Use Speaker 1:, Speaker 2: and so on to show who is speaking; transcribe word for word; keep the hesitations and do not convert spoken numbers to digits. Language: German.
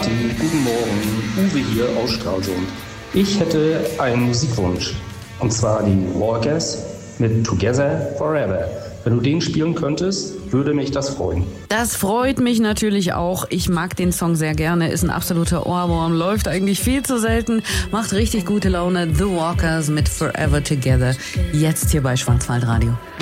Speaker 1: Martin, guten Morgen. Uwe hier aus Stralsund. Ich hätte einen Musikwunsch. Und zwar die Walkers mit Together Forever. Wenn du den spielen könntest, würde mich das freuen.
Speaker 2: Das freut mich natürlich auch. Ich mag den Song sehr gerne. Ist ein absoluter Ohrwurm. Läuft eigentlich viel zu selten. Macht richtig gute Laune. The Walkers mit Forever Together. Jetzt hier bei Schwarzwaldradio.